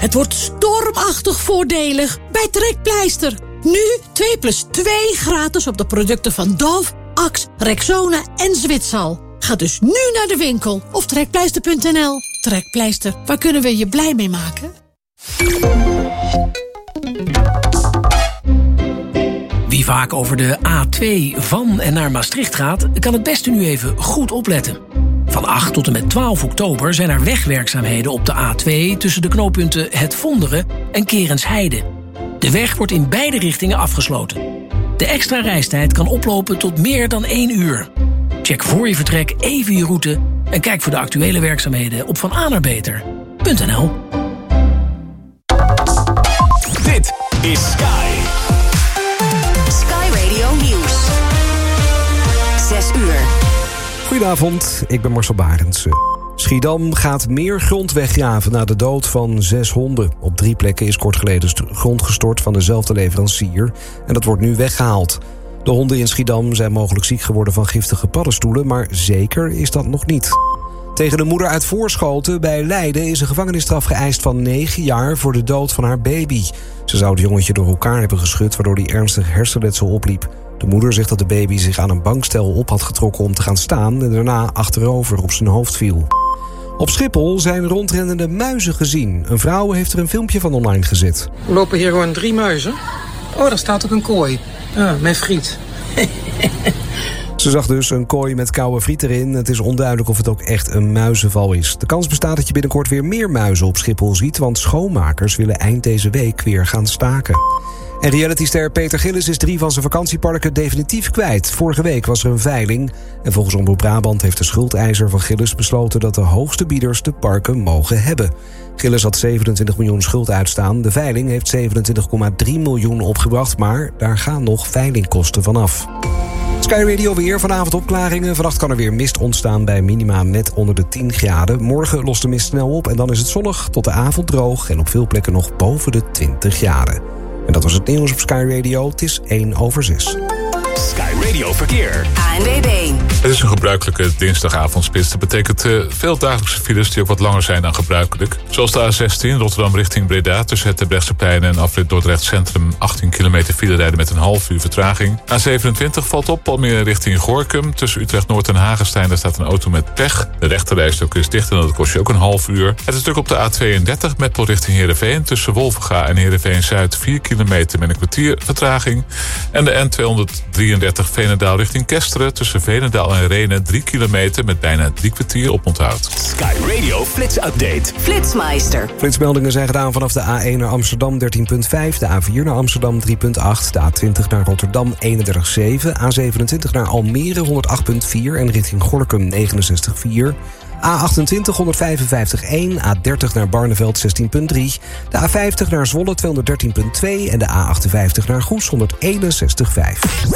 Het wordt stormachtig voordelig bij Trekpleister. Nu 2+2 gratis op de producten van Dove, Axe, Rexona en Zwitsal. Ga dus nu naar de winkel of trekpleister.nl. Trekpleister, waar kunnen we je blij mee maken? Wie vaak over de A2 van en naar Maastricht gaat, kan het beste nu even goed opletten. Van 8 tot en met 12 oktober zijn er wegwerkzaamheden op de A2... tussen de knooppunten Het Vonderen en Kerensheide. De weg wordt in beide richtingen afgesloten. De extra reistijd kan oplopen tot meer dan 1 uur. Check voor je vertrek even je route en kijk voor de actuele werkzaamheden op vananerbeter.nl. Dit is Sky. Sky Radio Nieuws. 6 uur. Goedenavond, ik ben Marcel Barendse. Schiedam gaat meer grond weggraven na de dood van 6 honden. Op 3 plekken is kort geleden grond gestort van dezelfde leverancier. En dat wordt nu weggehaald. De honden in Schiedam zijn mogelijk ziek geworden van giftige paddenstoelen, maar zeker is dat nog niet. Tegen de moeder uit Voorschoten bij Leiden is een gevangenisstraf geëist van 9 jaar voor de dood van haar baby. Ze zou het jongetje door elkaar hebben geschud, waardoor hij ernstig hersenletsel opliep. De moeder zegt dat de baby zich aan een bankstel op had getrokken om te gaan staan en daarna achterover op zijn hoofd viel. Op Schiphol zijn rondrennende muizen gezien. Een vrouw heeft er een filmpje van online gezet. Er lopen hier gewoon 3 muizen. Oh, daar staat ook een kooi. Met friet. Ze zag dus een kooi met koude friet erin. Het is onduidelijk of het ook echt een muizenval is. De kans bestaat dat je binnenkort weer meer muizen op Schiphol ziet, want schoonmakers willen eind deze week weer gaan staken. En realityster Peter Gillis is 3 van zijn vakantieparken definitief kwijt. Vorige week was er een veiling. En volgens Omroep Brabant heeft de schuldeiser van Gillis besloten dat de hoogste bieders de parken mogen hebben. Gillis had 27 miljoen schuld uitstaan. De veiling heeft 27,3 miljoen opgebracht, maar daar gaan nog veilingkosten vanaf. Sky Radio weer, vanavond opklaringen. Vannacht kan er weer mist ontstaan bij minima net onder de 10 graden. Morgen lost de mist snel op en dan is het zonnig tot de avond droog en op veel plekken nog boven de 20 graden. En dat was het nieuws op Sky Radio. Het is 1:06. Sky Radio Verkeer. ANWB. Het is een gebruikelijke dinsdagavondspits. Dat betekent veel dagelijkse files die ook wat langer zijn dan gebruikelijk. Zoals de A16 Rotterdam richting Breda tussen het Terbrechtseplein en afrit Dordrecht Centrum 18 kilometer file rijden met een half uur vertraging. A27 valt op Almere richting Gorinchem. Tussen Utrecht Noord en Hagestein daar staat een auto met pech. De rechterrijstok is dicht en dat kost je ook een half uur. Het is druk op de A32 Meppel richting Heerenveen. Tussen Wolvenga en Heerenveen Zuid 4 kilometer met een kwartier vertraging. En de N233 Veenendaal richting Kesteren tussen Veenendaal en Renen 3 kilometer met bijna 3 kwartier oponthoud. Sky Radio Flits Update. Flitsmeister. Flitsmeldingen zijn gedaan vanaf de A1 naar Amsterdam 13,5, de A4 naar Amsterdam 3,8, de A20 naar Rotterdam 31,7, A27 naar Almere 108,4 en richting Gorinchem 69,4. A28 155,1, A30 naar Barneveld 16,3, de A50 naar Zwolle 213,2 en de A58 naar Goes 161,5.